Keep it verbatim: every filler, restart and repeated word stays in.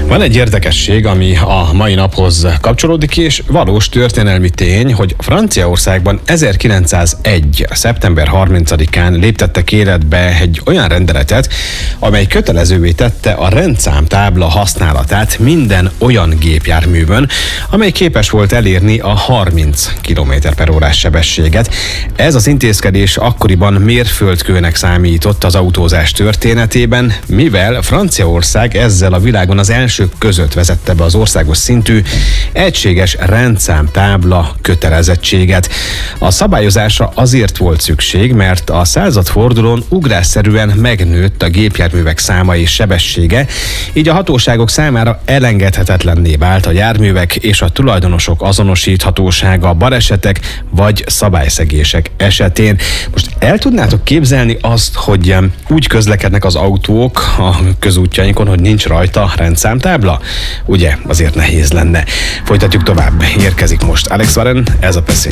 Van egy érdekesség, ami a mai naphoz kapcsolódik, és valós történelmi tény, hogy Franciaországban ezerkilencszázegy. szeptember harmincadikán léptettek életbe egy olyan rendeletet, amely kötelezővé tette a rendszámtábla használatát minden olyan gépjárművön, amely képes volt elérni a harminc kilométer per órás sebességet. Ez az intézkedés akkoriban mérföldkőnek számított az autózás történetében, mivel Franciaország ezzel a világon az elsők között vezette be az országos szintű egységes rendszámtábla kötelezettséget. A szabályozásra azért volt szükség, mert a századfordulón ugrásszerűen megnőtt a gépjárművek száma és sebessége, így a hatóságok számára elengedhetetlenné vált a járművek és a tulajdonosok azonosíthatósága a balesetek vagy szabályszegések esetén. Most el tudnátok képzelni azt, hogy úgy közlekednek az autók a közútjainkon, hogy nincs rajta rendszámtábla? Ugye, azért nehéz lenne. Folytatjuk tovább. Érkezik most Alex Warren, ez a Passzé.